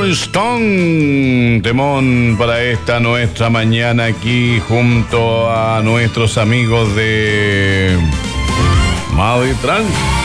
Rolling Stone, temón para esta nuestra mañana aquí junto a nuestros amigos de Mavi Trans.